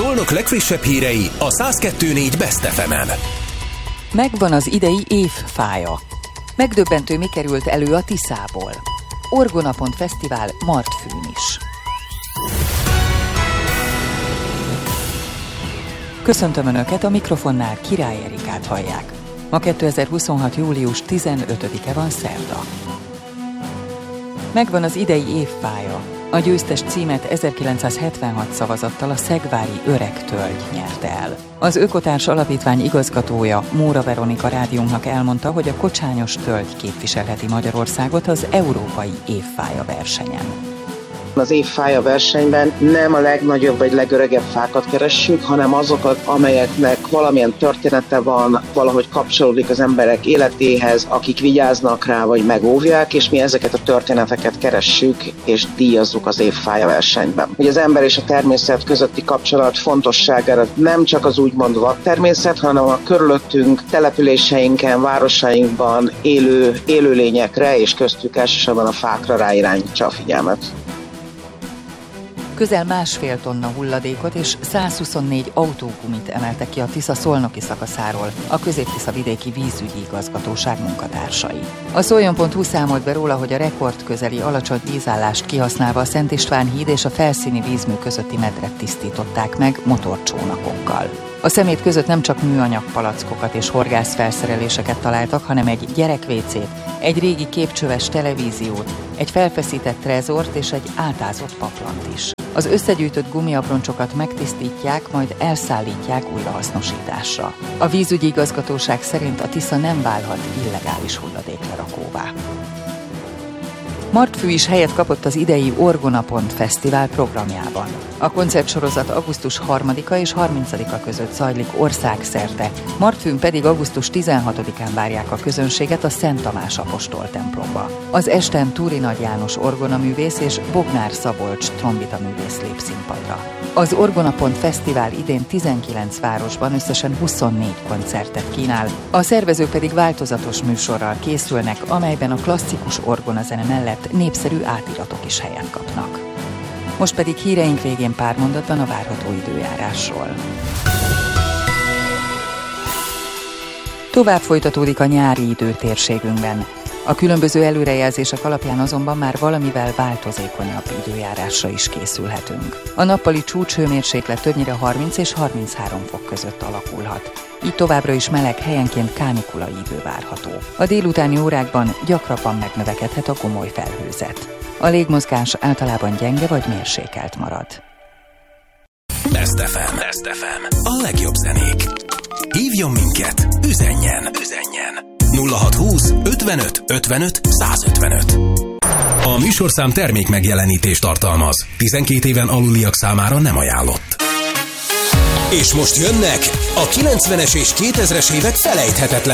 Szolnok legfrissebb hírei a 102.4 Best FM-en. Megvan az idei évfája. Megdöbbentő, mi került elő a Tiszából. Orgonapont Fesztivál Martfűn is. Köszöntöm Önöket, a mikrofonnál Király Erikát hallják. Ma 2026. július 15-e van, szerda. Megvan az idei évfája. A győztes címet 1976 szavazattal a szegvári Öreg Tölgy nyerte el. Az Ökotárs Alapítvány igazgatója, Móra Veronika rádiónknak elmondta, hogy a kocsányos tölgy képviselheti Magyarországot az Európai Évfája versenyen. Az évfája versenyben nem a legnagyobb vagy legöregebb fákat keressük, hanem azokat, amelyeknek valamilyen története van, valahogy kapcsolódik az emberek életéhez, akik vigyáznak rá vagy megóvják, és mi ezeket a történeteket keressük és díjazzuk az évfája versenyben. Hogy az ember és a természet közötti kapcsolat fontosságára nem csak az úgymond vadtermészet, hanem a körülöttünk, településeinken, városainkban élő élőlényekre és köztük elsősorban a fákra ráirányítsa a figyelmet. Közel 1,5 tonna hulladékot és 124 autógumit emeltek ki a Tisza szolnoki szakaszáról a Közép-Tisza vidéki vízügyi igazgatóság munkatársai. A Szoljon.hu számolt be róla, hogy a rekord közeli alacsony vízállást kihasználva a Szent István híd és a felszíni vízmű közötti medret tisztították meg motorcsónakokkal. A szemét között nem csak műanyag palackokat és horgászfelszereléseket találtak, hanem egy gyerekvécét, egy régi képcsöves televíziót, egy felfeszített trezort és egy átázott paplant is. Az összegyűjtött gumiabroncsokat megtisztítják, majd elszállítják újrahasznosításra. A vízügyi igazgatóság szerint a Tisza nem válhat illegális hulladéklerakóvá. Martfű is helyet kapott az idei Orgonapont Fesztivál programjában. A koncertsorozat augusztus 3-a és 30-a között zajlik országszerte, Martfűn pedig augusztus 16-án várják a közönséget a Szent Tamás apostol templomba. Az esten Túri Nagy János orgonaművész és Bognár Szabolcs trombitaművész lép színpadra. Az Orgonapont Fesztivál idén 19 városban összesen 24 koncertet kínál, a szervezők pedig változatos műsorral készülnek, amelyben a klasszikus orgonazene mellett népszerű átiratok is helyet kapnak. Most pedig híreink végén pár mondatban a várható időjárásról. Tovább folytatódik a nyári idő térségünkben. A különböző előrejelzések alapján azonban már valamivel változékonyabb időjárásra is készülhetünk. A nappali csúcshőmérséklet többnyire 30 és 33 fok között alakulhat. Így továbbra is meleg, helyenként kánikulai idő várható. A délutáni órákban gyakrabban megnövekedhet a gomoly felhőzet. A légmozgás általában gyenge vagy mérsékelt marad. Best FM. A legjobb zenék. Hívjon minket, üzenjen. 0620 55 55 155. A műsorszám termék megjelenítést tartalmaz. 12 éven aluliak számára nem ajánlott. És most jönnek a 90-es és 2000-es évek felejthetetlen